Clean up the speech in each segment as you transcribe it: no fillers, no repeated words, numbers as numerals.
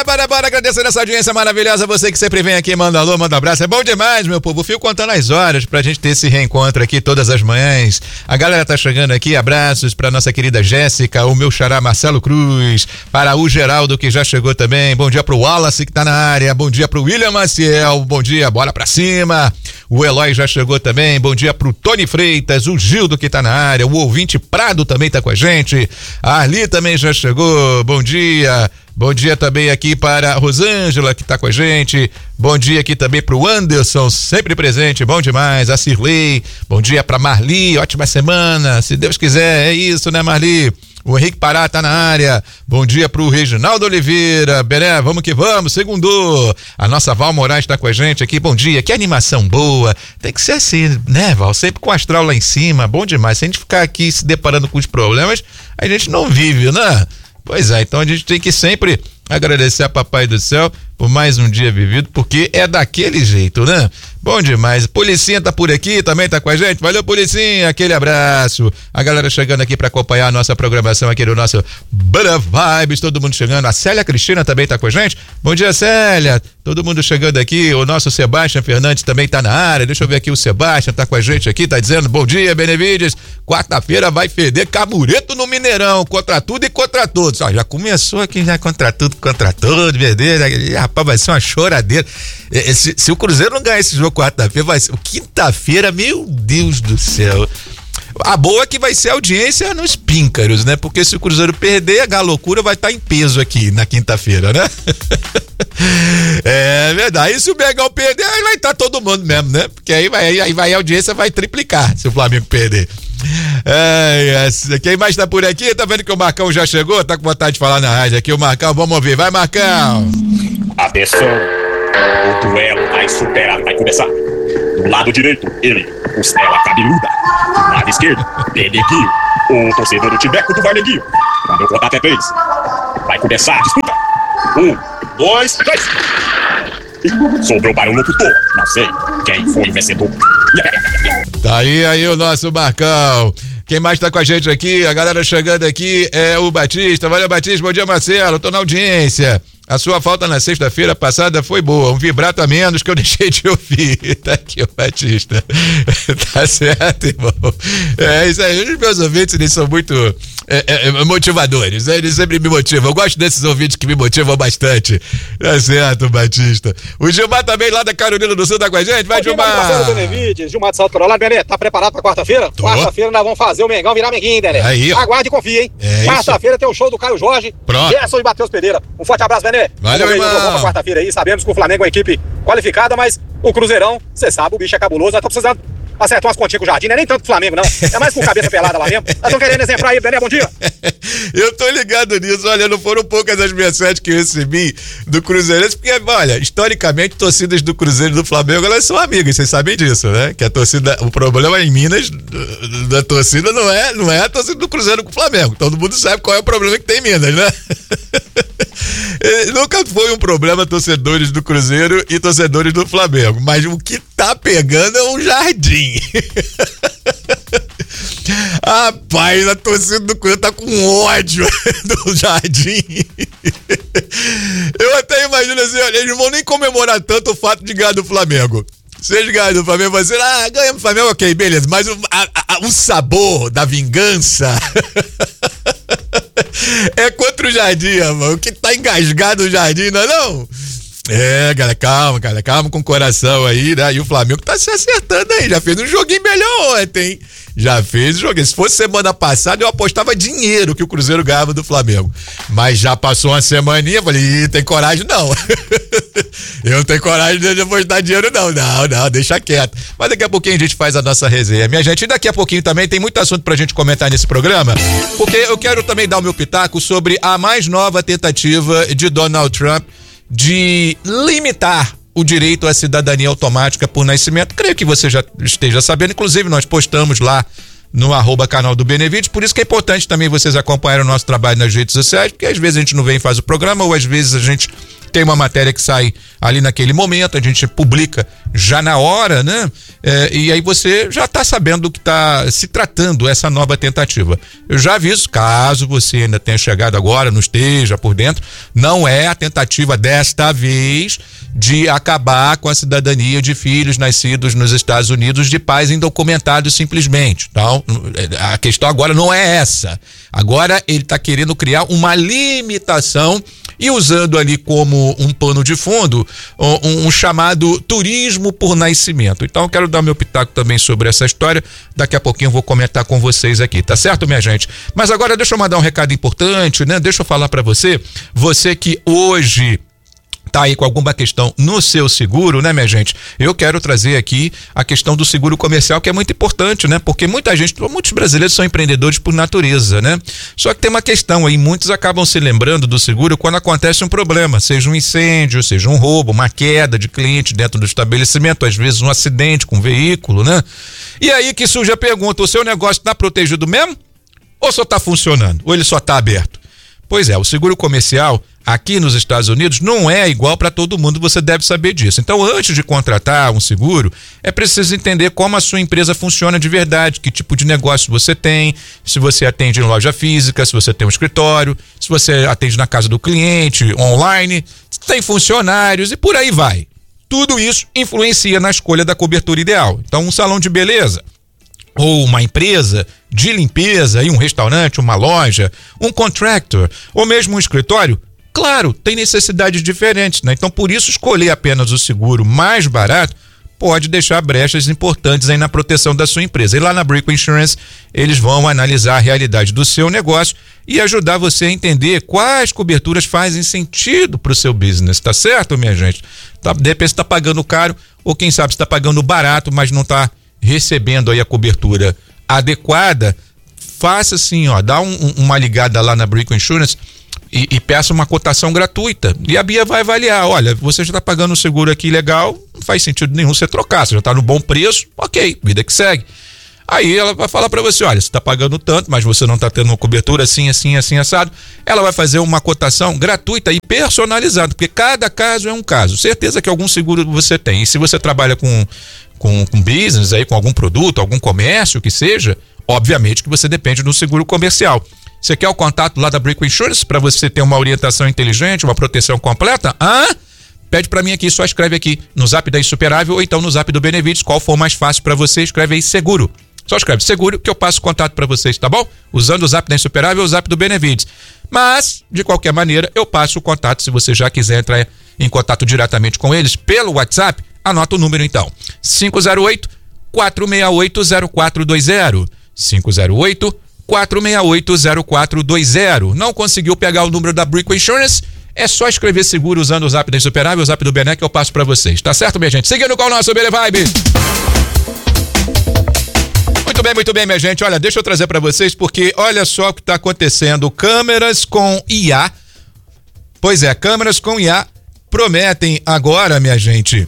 Bora, agradecendo essa audiência maravilhosa, você que sempre vem aqui, manda alô, manda abraço, é bom demais, meu povo. Fio contando as horas pra gente ter esse reencontro aqui todas as manhãs. A galera tá chegando aqui, abraços pra nossa querida Jéssica, o meu xará Marcelo Cruz, para o Geraldo que já chegou também, bom dia pro Wallace que tá na área, bom dia pro William Maciel, bom dia, bora pra cima. O Eloy já chegou também, bom dia pro Tony Freitas, o Gildo que tá na área, o ouvinte Prado também tá com a gente, a Arli também já chegou, bom dia. Bom dia também aqui para a Rosângela que tá com a gente, bom dia aqui também pro Anderson, sempre presente, bom demais, a Cirlei, bom dia pra Marli, ótima semana, se Deus quiser, é isso, né, Marli? O Henrique Pará tá na área, bom dia pro Reginaldo Oliveira, Bené, vamos que vamos, segundou, a nossa Val Moraes tá com a gente aqui, bom dia, que animação boa, tem que ser assim, né, Val, sempre com o astral lá em cima, bom demais, se a gente ficar aqui se deparando com os problemas, a gente não vive, né? Pois é, então a gente tem que sempre agradecer a Papai do Céu por mais um dia vivido, porque é daquele jeito, né? Bom demais. Policinha tá por aqui, também tá com a gente. Valeu, Policinha, aquele abraço. A galera chegando aqui pra acompanhar a nossa programação aqui no nosso Bora Vibes, todo mundo chegando. A Célia Cristina também tá com a gente. Bom dia, Célia. Todo mundo chegando aqui. O nosso Sebastião Fernandes também tá na área. Deixa eu ver aqui, o Sebastião tá com a gente aqui, tá dizendo bom dia, Benevides. Quarta-feira vai feder cabureto no Mineirão, contra tudo e contra todos. Ó, já começou aqui, já contra tudo, verdadeiro. Rapaz, vai ser uma choradeira. Se o Cruzeiro não ganhar esse jogo quarta-feira, vai ser. Quinta-feira, meu Deus do céu. A boa é que vai ser audiência nos píncaros, né? Porque se o Cruzeiro perder, a galocura vai estar em peso aqui na quinta-feira, né? É verdade. E se o Mengão perder, aí vai estar todo mundo mesmo, né? Porque aí a audiência vai triplicar se o Flamengo perder. Quem mais tá por aqui? Tá vendo que o Marcão já chegou? Tá com vontade de falar na rádio aqui, o Marcão, vamos ouvir. Vai, Marcão! Atenção, o duelo mais superado vai começar. Do lado direito, ele, Costela Cabeluda. Do lado esquerdo, Beneguinho, o torcedor do Tibeco do Varneguinho. Quando eu contar até 3, vai começar a disputa. 1, 2, 3. Sobrou para o locutor, não sei quem foi o vencedor. Tá aí o nosso Marcão. Quem mais tá com a gente aqui? A galera chegando aqui é o Batista. Valeu, Batista. Bom dia, Marcelo. Tô na audiência. A sua falta na sexta-feira passada foi boa. Um vibrato a menos que eu deixei de ouvir. Tá aqui o Batista. Tá certo, irmão. É isso aí. Os meus ouvintes, eles são muito motivadores. Né? Eles sempre me motivam. Eu gosto desses ouvintes que me motivam bastante. Tá certo, Batista. O Gilmar também lá da Carolina do Sul tá com a gente. Vai, Gilmar. Gilmar de Salto Carolina. Benê, tá preparado pra quarta-feira? Quarta-feira nós vamos fazer o Mengão virar Menguinho, Benê. Aí, ó. Aguarde e confie, hein? Quarta-feira tem o show do Caio Jorge, Gerson e Matheus Pereira. Um forte abraço, Benê. Valeu, irmão. Quarta-feira aí, sabemos que o Flamengo é uma equipe qualificada, mas o Cruzeirão, você sabe, o bicho é cabuloso. Nós estamos precisando acertar umas continhas com o Jardim, não é nem tanto o Flamengo, não. É mais com cabeça pelada lá mesmo. Nós estamos querendo exemplar aí, Bené, bom dia. Eu tô ligado nisso, olha, não foram poucas as mensagens que eu recebi do Cruzeirense, porque, olha, historicamente, torcidas do Cruzeiro e do Flamengo, elas são amigas, vocês sabem disso, né? Que a torcida, o problema em Minas da torcida não é a torcida do Cruzeiro com o Flamengo. Todo mundo sabe qual é o problema que tem em Minas, né? Nunca foi um problema torcedores do Cruzeiro e torcedores do Flamengo, mas o que tá pegando é um Jardim. Rapaz, a torcida do Cruzeiro tá com ódio do Jardim. Eu até imagino assim, olha, eles não vão nem comemorar tanto o fato de ganhar do Flamengo. Se eles ganharem do Flamengo, vai ser, ganhamos do Flamengo, ok, beleza, mas o sabor da vingança é contra o Jardim, mano. O que tá engasgado o Jardim, não é não? Galera, calma com o coração aí, né? E o Flamengo tá se acertando aí, já fez um joguinho melhor ontem, hein? Já fez o joguinho. Se fosse semana passada, eu apostava dinheiro que o Cruzeiro ganhava do Flamengo. Mas já passou uma semaninha, falei, tem coragem não. Eu não tenho coragem de apostar dinheiro não, deixa quieto. Mas daqui a pouquinho a gente faz a nossa resenha. Minha gente, e daqui a pouquinho também tem muito assunto pra gente comentar nesse programa, porque eu quero também dar o meu pitaco sobre a mais nova tentativa de Donald Trump de limitar o direito à cidadania automática por nascimento. Creio que você já esteja sabendo, inclusive nós postamos lá no @canal do Benevides, por isso que é importante também vocês acompanharem o nosso trabalho nas redes sociais, porque às vezes a gente não vem e faz o programa, ou às vezes a gente tem uma matéria que sai ali naquele momento, a gente publica já na hora, né? E aí você já está sabendo do que está se tratando essa nova tentativa. Eu já aviso, caso você ainda tenha chegado agora, não esteja por dentro, não é a tentativa desta vez de acabar com a cidadania de filhos nascidos nos Estados Unidos de pais indocumentados simplesmente. Então, a questão agora não é essa. Agora ele está querendo criar uma limitação e usando ali como um pano de fundo um chamado turismo por nascimento. Então eu quero dar meu pitaco também sobre essa história, daqui a pouquinho eu vou comentar com vocês aqui, tá certo, minha gente? Mas agora deixa eu mandar um recado importante, né? Deixa eu falar para você que hoje tá aí com alguma questão no seu seguro, né, minha gente? Eu quero trazer aqui a questão do seguro comercial, que é muito importante, né? Porque muitos brasileiros são empreendedores por natureza, né? Só que tem uma questão aí, muitos acabam se lembrando do seguro quando acontece um problema, seja um incêndio, seja um roubo, uma queda de cliente dentro do estabelecimento, às vezes um acidente com um veículo, né? E aí que surge a pergunta, o seu negócio tá protegido mesmo? Ou só tá funcionando? Ou ele só tá aberto? Pois é, o seguro comercial aqui nos Estados Unidos não é igual para todo mundo, você deve saber disso. Então, antes de contratar um seguro, é preciso entender como a sua empresa funciona de verdade, que tipo de negócio você tem, se você atende em loja física, se você tem um escritório, se você atende na casa do cliente, online, se tem funcionários e por aí vai. Tudo isso influencia na escolha da cobertura ideal. Então, um salão de beleza ou uma empresa de limpeza, e um restaurante, uma loja, um contractor, ou mesmo um escritório, claro, tem necessidades diferentes, né? Então, por isso, escolher apenas o seguro mais barato pode deixar brechas importantes aí na proteção da sua empresa. E lá na Brickell Insurance, eles vão analisar a realidade do seu negócio e ajudar você a entender quais coberturas fazem sentido para o seu business, tá certo, minha gente? De repente você está pagando caro, ou quem sabe você está pagando barato, mas não está recebendo aí a cobertura adequada. Faça assim, ó, dá uma ligada lá na Brickell Insurance e peça uma cotação gratuita. E a Bia vai avaliar, olha, você já está pagando um seguro aqui legal, não faz sentido nenhum você trocar, você já está no bom preço, ok, vida que segue. Aí ela vai falar para você, olha, você está pagando tanto, mas você não está tendo uma cobertura assim, assado. Ela vai fazer uma cotação gratuita e personalizada, porque cada caso é um caso. Certeza que algum seguro você tem. E se você trabalha com business aí, com algum produto, algum comércio que seja, obviamente que você depende do seguro comercial. Você quer o contato lá da Brickell Insurance para você ter uma orientação inteligente, uma proteção completa? Pede para mim aqui, só escreve aqui no Zap da Insuperável ou então no Zap do Benevides, qual for mais fácil para você, escreve aí seguro. Só escreve seguro que eu passo o contato para vocês, tá bom? Usando o Zap da Insuperável ou o Zap do Benevides. Mas, de qualquer maneira, eu passo o contato se você já quiser entrar em contato diretamente com eles pelo WhatsApp. Anota o número então, 508-468-0420, 508-468-0420. Não conseguiu pegar o número da Brickell Insurance? É só escrever seguro usando o Zap da Insuperável, o Zap do Bené, que eu passo pra vocês, tá certo, minha gente? Seguindo com o nosso Bele Vibe. Muito bem, minha gente, olha, deixa eu trazer pra vocês, porque olha só o que tá acontecendo, câmeras com IA. Pois é, câmeras com IA prometem agora, minha gente.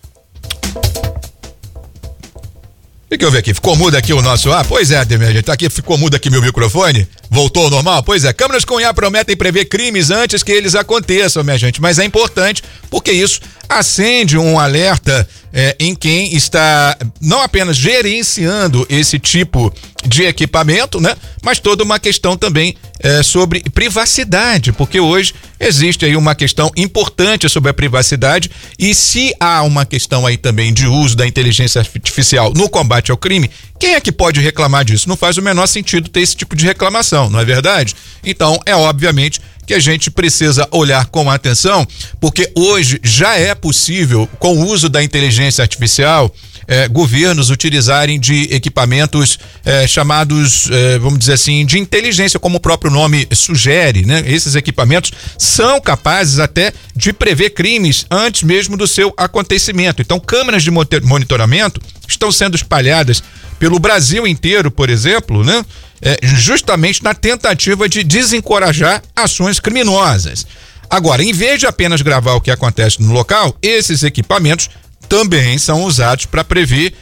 Deixa eu ver aqui, ficou mudo aqui o nosso pois é, minha gente, tá aqui, ficou mudo aqui meu microfone, voltou ao normal? Pois é, câmeras com IA prometem prever crimes antes que eles aconteçam, minha gente, mas é importante porque isso acende um alerta em quem está não apenas gerenciando esse tipo de equipamento, né? Mas toda uma questão também sobre privacidade, porque hoje existe aí uma questão importante sobre a privacidade e se há uma questão aí também de uso da inteligência artificial no combate ao crime, quem é que pode reclamar disso? Não faz o menor sentido ter esse tipo de reclamação, não é verdade? Então, é obviamente que a gente precisa olhar com atenção, porque hoje já é possível, com o uso da inteligência artificial, governos utilizarem de equipamentos chamados, vamos dizer assim, de inteligência, como o próprio nome sugere, né? Esses equipamentos são capazes até de prever crimes antes mesmo do seu acontecimento. Então, câmeras de monitoramento estão sendo espalhadas pelo Brasil inteiro, por exemplo, né? Justamente na tentativa de desencorajar ações criminosas. Agora, em vez de apenas gravar o que acontece no local, esses equipamentos também são usados para prever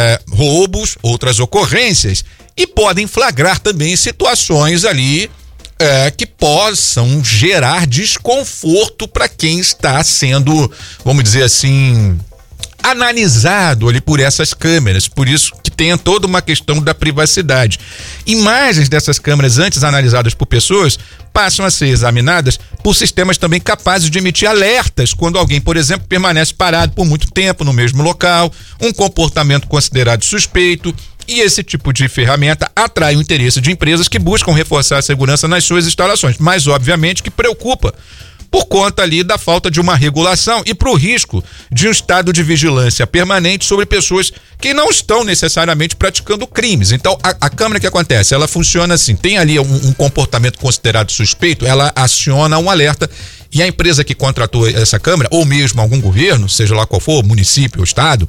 roubos, outras ocorrências e podem flagrar também situações ali que possam gerar desconforto para quem está sendo, vamos dizer assim, analisado ali por essas câmeras. Por isso que tem toda uma questão da privacidade. Imagens dessas câmeras antes analisadas por pessoas passam a ser examinadas por sistemas também capazes de emitir alertas quando alguém, por exemplo, permanece parado por muito tempo no mesmo local, um comportamento considerado suspeito. E esse tipo de ferramenta atrai o interesse de empresas que buscam reforçar a segurança nas suas instalações, mas obviamente que preocupa por conta ali da falta de uma regulação e pro risco de um estado de vigilância permanente sobre pessoas que não estão necessariamente praticando crimes. Então, a câmera, que acontece? Ela funciona assim, tem ali um comportamento considerado suspeito, ela aciona um alerta e a empresa que contratou essa câmera, ou mesmo algum governo, seja lá qual for, município ou estado,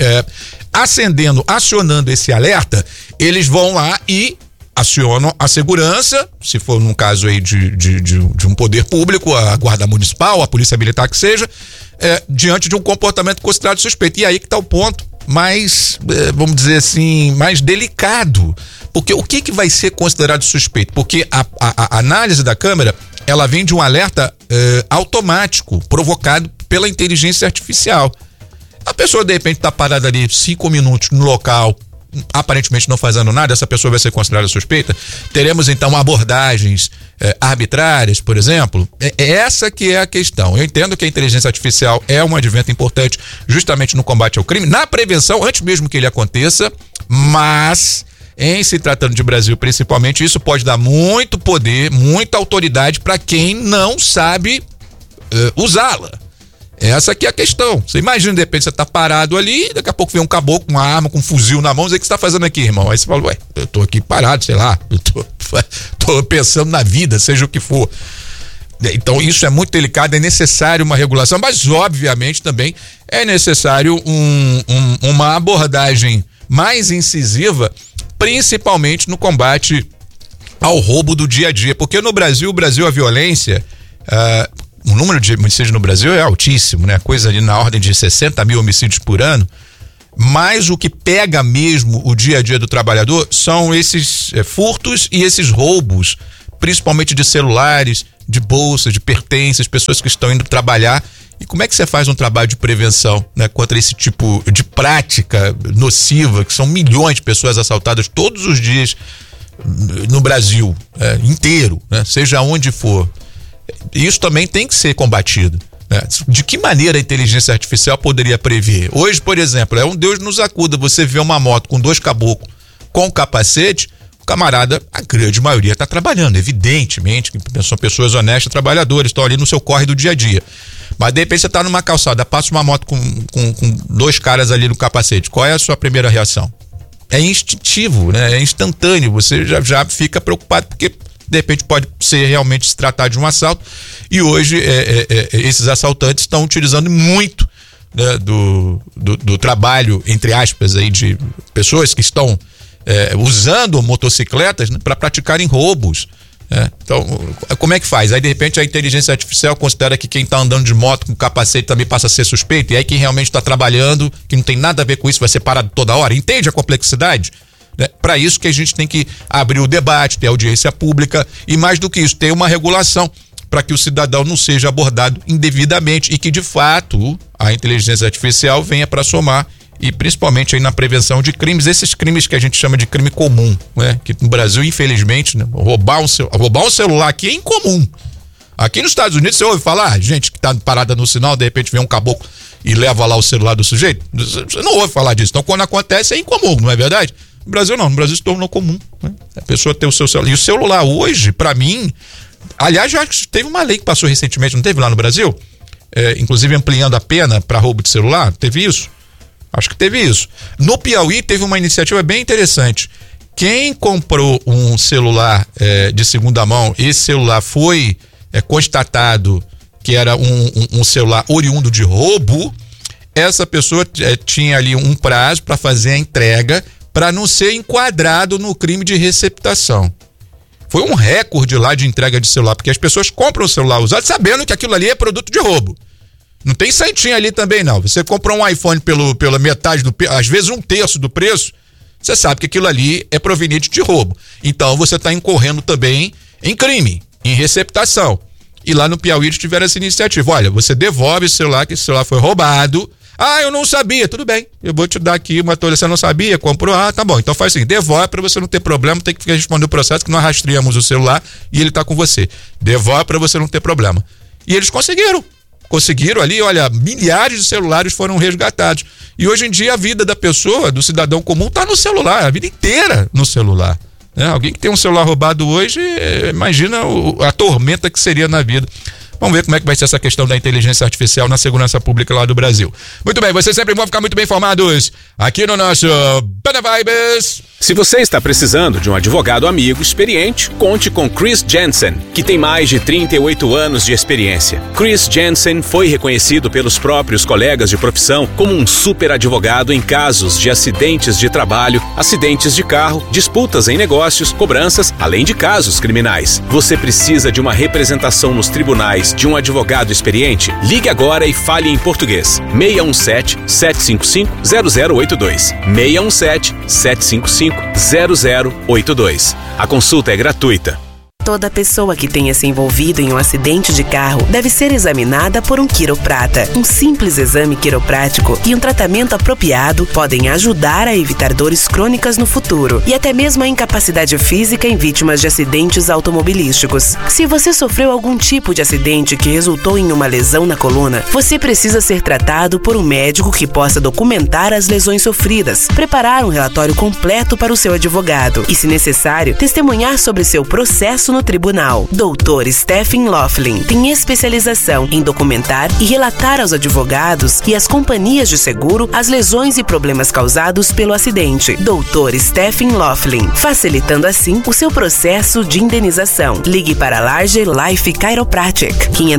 acionando esse alerta, eles vão lá e acionam a segurança, se for num caso aí de um poder público, a guarda municipal, a polícia militar que seja, diante de um comportamento considerado suspeito. E aí que está o ponto mais, vamos dizer assim, mais delicado. Porque o que vai ser considerado suspeito? Porque a análise da câmera, ela vem de um alerta automático, provocado pela inteligência artificial. A pessoa, de repente, está parada ali 5 minutos no local, aparentemente não fazendo nada, essa pessoa vai ser considerada suspeita. Teremos, então, abordagens arbitrárias, por exemplo. Essa que é a questão. Eu entendo que a inteligência artificial é um advento importante justamente no combate ao crime, na prevenção, antes mesmo que ele aconteça, mas em se tratando de Brasil principalmente, isso pode dar muito poder, muita autoridade para quem não sabe usá-la. Essa aqui é a questão. Você imagina, de repente, você tá parado ali, daqui a pouco vem um caboclo com uma arma, com um fuzil na mão, dizer: o que você tá fazendo aqui, irmão? Aí você fala: ué, eu tô aqui parado, sei lá, eu tô pensando na vida, seja o que for. Então isso é muito delicado, é necessário uma regulação, mas obviamente também é necessário uma abordagem mais incisiva, principalmente no combate ao roubo do dia a dia, porque no Brasil, a violência, o número de homicídios no Brasil é altíssimo, né? Coisa ali na ordem de 60 mil homicídios por ano, mas o que pega mesmo o dia a dia do trabalhador são esses furtos e esses roubos, principalmente de celulares, de bolsas, de pertences, pessoas que estão indo trabalhar. E como é que você faz um trabalho de prevenção, né, contra esse tipo de prática nociva, que são milhões de pessoas assaltadas todos os dias no Brasil inteiro, né, seja onde for? Isso também tem que ser combatido, né? De que maneira a inteligência artificial poderia prever? Hoje, por exemplo, um Deus nos acuda, você vê uma moto com 2 caboclos com capacete, o camarada, a grande maioria está trabalhando, evidentemente, que são pessoas honestas, trabalhadoras, estão ali no seu corre do dia a dia. Mas de repente você está numa calçada, passa uma moto com 2 caras ali no capacete, qual é a sua primeira reação? É instintivo, né? É instantâneo, você já fica preocupado, porque de repente pode ser realmente se tratar de um assalto, e hoje esses assaltantes estão utilizando muito, né, do trabalho, entre aspas, aí, de pessoas que estão usando motocicletas, né, para praticarem roubos. Então, como é que faz? Aí de repente a inteligência artificial considera que quem está andando de moto com capacete também passa a ser suspeito, e aí quem realmente está trabalhando, que não tem nada a ver com isso, vai ser parado toda hora. Entende a complexidade? Para isso que a gente tem que abrir o debate, ter audiência pública e, mais do que isso, ter uma regulação para que o cidadão não seja abordado indevidamente e que, de fato, a inteligência artificial venha para somar, e principalmente aí na prevenção de crimes, esses crimes que a gente chama de crime comum, né? Que no Brasil, infelizmente, né, roubar um celular aqui é incomum. Aqui nos Estados Unidos você ouve falar, gente que tá parada no sinal, de repente vem um caboclo e leva lá o celular do sujeito. Você não ouve falar disso. Então, quando acontece, é incomum, não é verdade? No Brasil não, no Brasil se tornou comum, né? A pessoa ter o seu celular. E o celular hoje, para mim, aliás, já teve uma lei que passou recentemente, não teve lá no Brasil? Inclusive ampliando a pena para roubo de celular, teve isso? Acho que teve isso. No Piauí teve uma iniciativa bem interessante. Quem comprou um celular de segunda mão, esse celular foi constatado que era um celular oriundo de roubo, essa pessoa tinha ali um prazo para fazer a entrega, para não ser enquadrado no crime de receptação. Foi um recorde lá de entrega de celular, porque as pessoas compram o celular usado sabendo que aquilo ali é produto de roubo. Não tem santinho ali também, não. Você comprou um iPhone pela metade às vezes 1/3 do preço, você sabe que aquilo ali é proveniente de roubo. Então você está incorrendo também em crime, em receptação. E lá no Piauí eles tiveram essa iniciativa. Olha, você devolve o celular, que esse celular foi roubado. Ah, eu não sabia. Tudo bem, eu vou te dar aqui uma tolha. Você não sabia, comprou. Ah, tá bom. Então faz assim, devolve para você não ter problema, tem que responder o processo, que nós rastreamos o celular e ele tá com você. Devolve para você não ter problema. E eles conseguiram ali, olha, milhares de celulares foram resgatados. E hoje em dia a vida da pessoa, do cidadão comum, tá no celular, a vida inteira no celular. Alguém que tem um celular roubado hoje, imagina a tormenta que seria na vida. Vamos ver como é que vai ser essa questão da inteligência artificial na segurança pública lá do Brasil. Muito bem, vocês sempre vão ficar muito bem informados aqui no nosso Banda Vibes. Se você está precisando de um advogado amigo experiente, conte com Chris Jensen, que tem mais de 38 anos de experiência. Chris Jensen foi reconhecido pelos próprios colegas de profissão como um super advogado em casos de acidentes de trabalho, acidentes de carro, disputas em negócios, cobranças, além de casos criminais. Você precisa de uma representação nos tribunais de um advogado experiente? Ligue agora e fale em português. 617-755-0082. 617-755-0082. A consulta é gratuita. Toda pessoa que tenha se envolvido em um acidente de carro deve ser examinada por um quiroprata. Um simples exame quiroprático e um tratamento apropriado podem ajudar a evitar dores crônicas no futuro e até mesmo a incapacidade física em vítimas de acidentes automobilísticos. Se você sofreu algum tipo de acidente que resultou em uma lesão na coluna, você precisa ser tratado por um médico que possa documentar as lesões sofridas, preparar um relatório completo para o seu advogado e, se necessário, testemunhar sobre seu processo no tribunal. Dr. Stephen Laughlin tem especialização em documentar e relatar aos advogados e às companhias de seguro as lesões e problemas causados pelo acidente. Dr. Stephen Laughlin, facilitando assim o seu processo de indenização. Ligue para Larger Life Chiropractic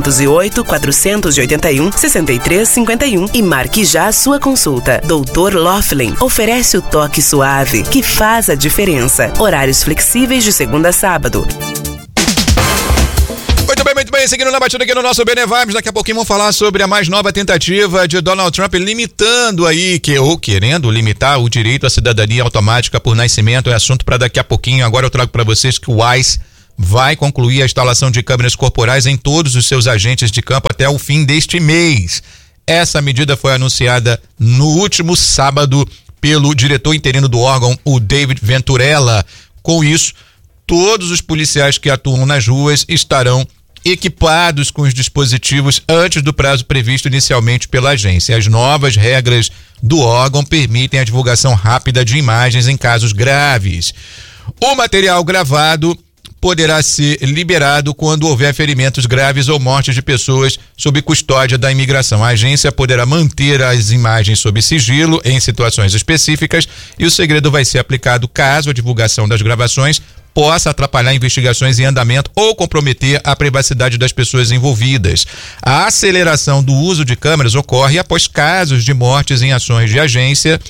508-481-6351 e marque já a sua consulta. Dr. Laughlin oferece o toque suave que faz a diferença. Horários flexíveis de segunda a sábado. Muito bem, seguindo na batida aqui no nosso Bene Vibes, daqui a pouquinho vamos falar sobre a mais nova tentativa de Donald Trump limitando aí, ou querendo limitar o direito à cidadania automática por nascimento. É assunto para daqui a pouquinho. Agora eu trago para vocês que o ICE vai concluir a instalação de câmeras corporais em todos os seus agentes de campo até o fim deste mês. Essa medida foi anunciada no último sábado pelo diretor interino do órgão, o David Venturella. Com isso, todos os policiais que atuam nas ruas estarão equipados com os dispositivos antes do prazo previsto inicialmente pela agência. As novas regras do órgão permitem a divulgação rápida de imagens em casos graves. O material gravado poderá ser liberado quando houver ferimentos graves ou mortes de pessoas sob custódia da imigração. A agência poderá manter as imagens sob sigilo em situações específicas e o segredo vai ser aplicado caso a divulgação das gravações possa atrapalhar investigações em andamento ou comprometer a privacidade das pessoas envolvidas. A aceleração do uso de câmeras ocorre após casos de mortes em ações de agência.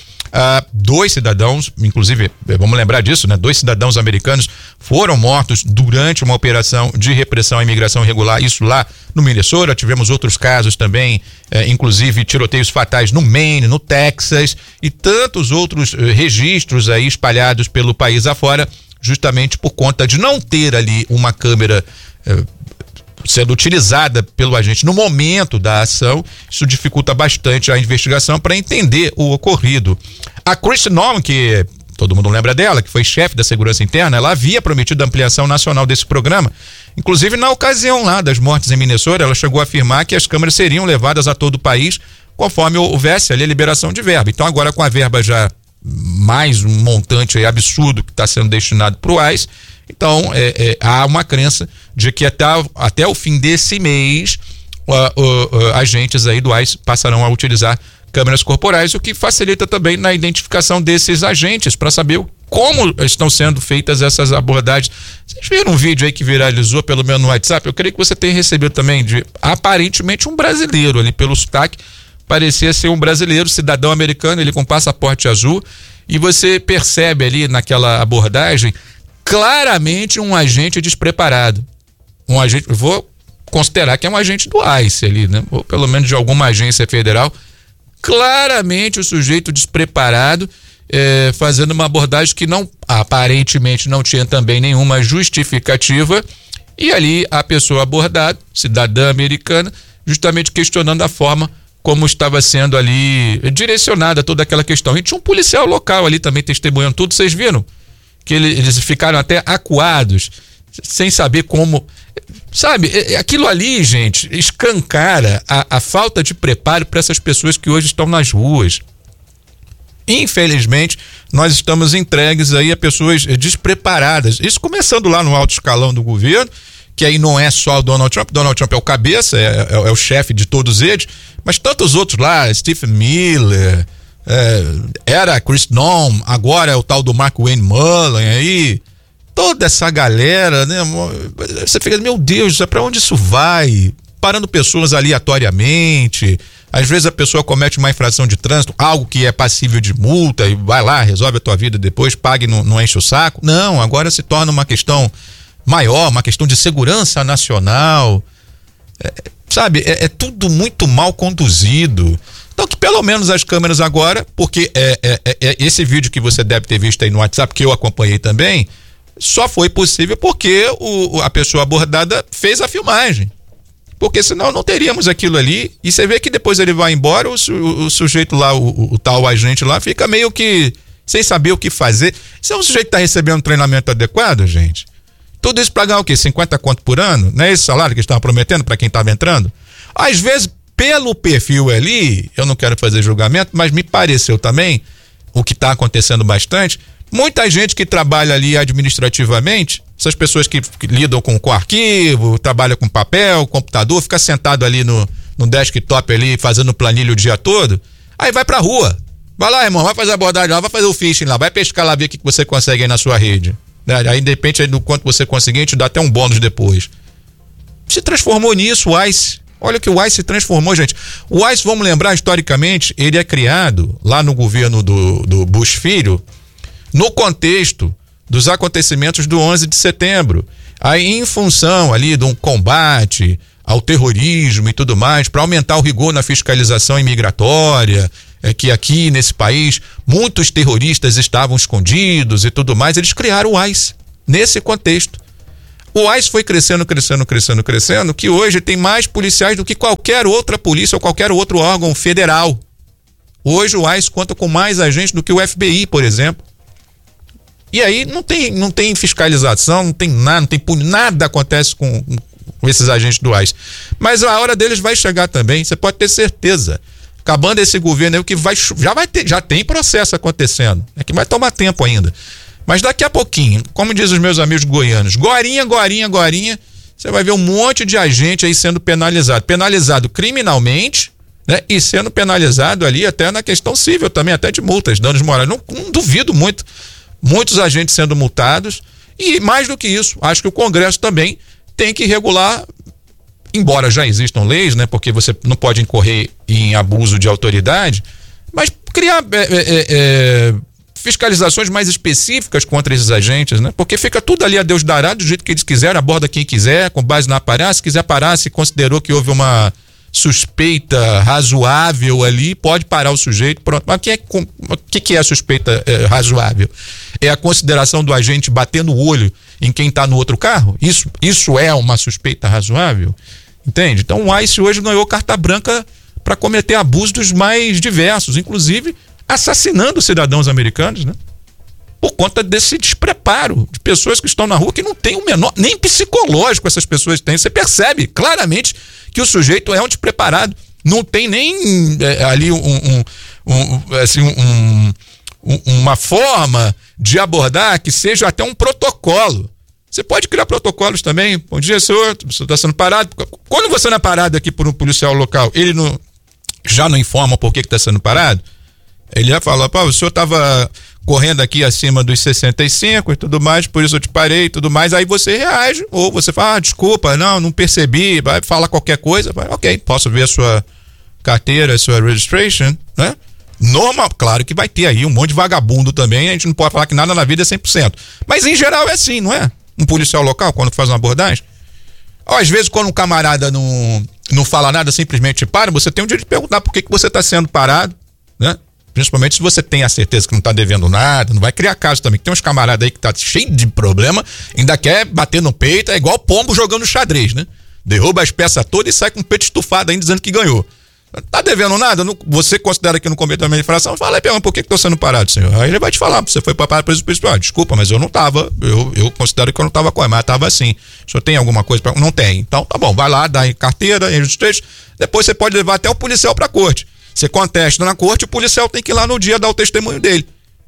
2 cidadãos, inclusive, vamos lembrar disso, né? 2 cidadãos americanos foram mortos durante uma operação de repressão à imigração irregular, isso lá no Minnesota. Tivemos outros casos também, inclusive tiroteios fatais no Maine, no Texas e tantos outros registros aí espalhados pelo país afora, justamente por conta de não ter ali uma câmera sendo utilizada pelo agente no momento da ação. Isso dificulta bastante a investigação para entender o ocorrido. A Kristi Noem, que todo mundo lembra dela, que foi chefe da segurança interna, ela havia prometido a ampliação nacional desse programa. Inclusive, na ocasião lá das mortes em Minnesota, ela chegou a afirmar que as câmeras seriam levadas a todo o país conforme houvesse ali a liberação de verba. Então, agora com a verba já mais um montante aí absurdo que está sendo destinado para o ICE, então há uma crença de que até o fim desse mês agentes aí do ICE passarão a utilizar câmeras corporais, o que facilita também na identificação desses agentes para saber como estão sendo feitas essas abordagens. Vocês viram um vídeo aí que viralizou pelo menos no WhatsApp? Eu creio que você tenha recebido também de aparentemente um brasileiro ali pelo sotaque. Parecia ser um brasileiro, cidadão americano, ele com passaporte azul, e você percebe ali naquela abordagem claramente um agente despreparado. Um agente, vou considerar que é um agente do ICE ali, né? Ou pelo menos de alguma agência federal. Claramente o sujeito despreparado, fazendo uma abordagem que não aparentemente não tinha também nenhuma justificativa, e ali a pessoa abordada, cidadã americana, justamente questionando a forma como estava sendo ali direcionada toda aquela questão. E tinha um policial local ali também testemunhando tudo, vocês viram? Que eles ficaram até acuados, sem saber como... Sabe, aquilo ali, gente, escancara a falta de preparo para essas pessoas que hoje estão nas ruas. Infelizmente, nós estamos entregues aí a pessoas despreparadas. Isso começando lá no alto escalão do governo, que aí não é só o Donald Trump. Donald Trump é o cabeça, é o chefe de todos eles, mas tantos outros lá, Stephen Miller, era Chris Noem, agora é o tal do Mark Wayne Mullen aí, toda essa galera, né? Você fica, meu Deus, para onde isso vai? Parando pessoas aleatoriamente, às vezes a pessoa comete uma infração de trânsito, algo que é passível de multa, e vai lá, resolve a tua vida depois, paga e não enche o saco. Não, agora se torna uma questão maior, uma questão de segurança nacional, sabe, é tudo muito mal conduzido. Então que pelo menos as câmeras agora, porque esse vídeo que você deve ter visto aí no WhatsApp, que eu acompanhei também, só foi possível porque a pessoa abordada fez a filmagem, porque senão não teríamos aquilo ali. E você vê que depois ele vai embora, o sujeito lá, o tal agente lá, fica meio que sem saber o que fazer. Se o sujeito está recebendo um treinamento adequado, gente, tudo isso para ganhar o quê? 50 conto por ano? Não é esse salário que eles estavam prometendo para quem estava entrando? Às vezes, pelo perfil ali, eu não quero fazer julgamento, mas me pareceu também, o que está acontecendo bastante, muita gente que trabalha ali administrativamente, essas pessoas que lidam com arquivo, trabalham com papel, computador, fica sentado ali no desktop ali, fazendo planilha o dia todo, aí vai pra rua. Vai lá, irmão, vai fazer a abordagem lá, vai fazer o phishing lá, vai pescar lá, ver o que você consegue aí na sua rede. Aí, de repente, aí, do quanto você conseguir, a gente dá até um bônus depois. Se transformou nisso, o ICE. Olha o que o ICE se transformou, gente. O ICE, vamos lembrar, historicamente, ele é criado lá no governo do Bush Filho, no contexto dos acontecimentos do 11 de setembro. Aí, em função ali de um combate ao terrorismo e tudo mais, para aumentar o rigor na fiscalização imigratória, que aqui nesse país muitos terroristas estavam escondidos e tudo mais, eles criaram o ICE nesse contexto. O ICE foi crescendo, que hoje tem mais policiais do que qualquer outra polícia ou qualquer outro órgão federal. Hoje o ICE conta com mais agentes do que o FBI, por exemplo. E aí não tem fiscalização, não tem nada, nada acontece com esses agentes do ICE. Mas a hora deles vai chegar também, você pode ter certeza. Acabando esse governo aí, o que já tem processo acontecendo, é que vai tomar tempo ainda. Mas daqui a pouquinho, como diz os meus amigos goianos, gorinha, você vai ver um monte de agente aí sendo penalizado criminalmente, né? E sendo penalizado ali até na questão civil também, até de multas, danos morais. Não duvido muito, muitos agentes sendo multados. E mais do que isso, acho que o Congresso também tem que regular, embora já existam leis, né? Porque você não pode incorrer em abuso de autoridade, mas criar fiscalizações mais específicas contra esses agentes, né? Porque fica tudo ali a Deus dará, do jeito que eles quiserem, aborda quem quiser, com base na aparência. Se quiser parar, se considerou que houve uma suspeita razoável ali, pode parar o sujeito, pronto. Mas o que é a suspeita razoável? É a consideração do agente batendo o olho em quem está no outro carro? Isso é uma suspeita razoável? Entende? Então o ICE hoje ganhou carta branca para cometer abusos dos mais diversos, inclusive assassinando cidadãos americanos, né? Por conta desse despreparo de pessoas que estão na rua, que não tem o menor, nem psicológico essas pessoas têm. Você percebe claramente que o sujeito é um despreparado, não tem nem ali uma forma de abordar que seja até um protocolo. Você pode criar protocolos também. Bom dia, senhor, você está sendo parado. Quando você não é parado aqui por um policial local, ele já não informa por que está sendo parado? Ele já fala, o senhor estava correndo aqui acima dos 65 e tudo mais, por isso eu te parei e tudo mais. Aí você reage, ou você fala, desculpa, não percebi, vai falar qualquer coisa, ok, posso ver a sua carteira, a sua registration, né? Normal, claro que vai ter aí um monte de vagabundo também, a gente não pode falar que nada na vida é 100%. Mas em geral é assim, não é? Um policial local, quando faz uma abordagem, às vezes quando um camarada não fala nada, simplesmente para, você tem o direito de perguntar por que você está sendo parado, né? Principalmente se você tem a certeza que não tá devendo nada, não vai criar caso também. Tem uns camaradas aí que tá cheio de problema, ainda quer bater no peito, é igual pombo jogando xadrez, né? Derruba as peças todas e sai com o peito estufado ainda dizendo que ganhou. Tá devendo nada? Você considera que não cometeu a infração? Fala aí, pergunta, por que tô sendo parado, senhor? Aí ele vai te falar, você foi parado preso principal. Desculpa, mas eu não tava, eu considero que eu não tava com ele, mas tava assim. O senhor tem alguma coisa pra... Não tem. Então, tá bom, vai lá, dá em carteira, em registration, depois você pode levar até o policial pra corte. Você contesta na corte, o policial tem que ir lá no dia dar o testemunho dele.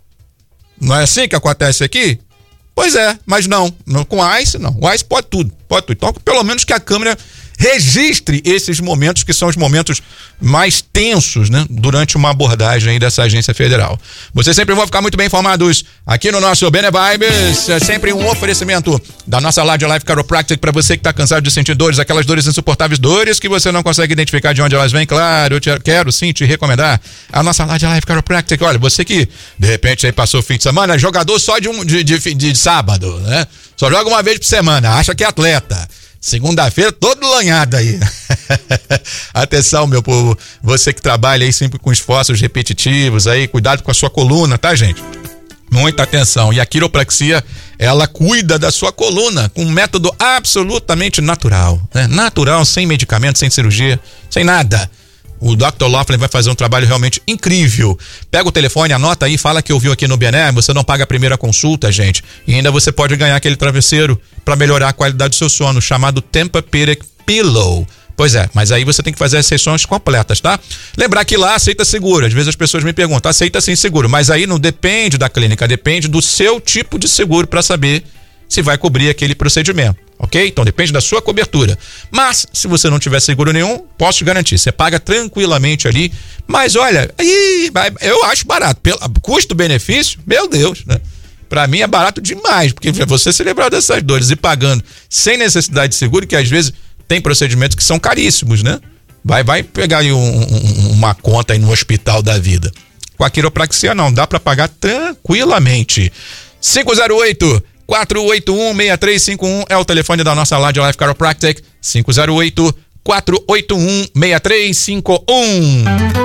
Não é assim que acontece aqui? Pois é, mas não com a ICE, não. O ICE pode tudo. Então, pelo menos que a câmera registre esses momentos que são os momentos mais tensos, né, durante uma abordagem aí dessa agência federal. Vocês sempre vão ficar muito bem informados aqui no nosso Bene Vibes. É sempre um oferecimento da nossa Large Life Chiropractic para você que está cansado de sentir dores, aquelas dores insuportáveis, dores que você não consegue identificar de onde elas vêm. Claro, eu quero sim te recomendar a nossa Large Life Chiropractic. Olha, você que de repente aí passou o fim de semana, jogador só de sábado, né? Só joga uma vez por semana, acha que é atleta. Segunda-feira, todo lanhado aí. Atenção, meu povo, você que trabalha aí sempre com esforços repetitivos aí, cuidado com a sua coluna, tá, gente? Muita atenção. E a quiropraxia, ela cuida da sua coluna com um método absolutamente natural, né? Natural, sem medicamento, sem cirurgia, sem nada. O Dr. Laughlin vai fazer um trabalho realmente incrível. Pega o telefone, anota aí, fala que ouviu aqui no Bené, você não paga a primeira consulta, gente. E ainda você pode ganhar aquele travesseiro para melhorar a qualidade do seu sono, chamado Tempur-Pedic Pillow. Pois é, mas aí você tem que fazer as sessões completas, tá? Lembrar que lá aceita seguro. Às vezes as pessoas me perguntam, aceita sim seguro, mas aí não depende da clínica, depende do seu tipo de seguro para saber se vai cobrir aquele procedimento. Ok? Então depende da sua cobertura. Mas, se você não tiver seguro nenhum, posso te garantir, você paga tranquilamente ali. Mas olha, aí eu acho barato. Pelo custo-benefício, meu Deus, né? Pra mim é barato demais, porque você se lembrar dessas dores e pagando sem necessidade de seguro, que às vezes tem procedimentos que são caríssimos, né? Vai pegar aí uma conta aí no hospital da vida. Com a quiropraxia não, dá pra pagar tranquilamente. 508-481-6351 é o telefone da nossa Large Life Chiropractic. 508-481-6351.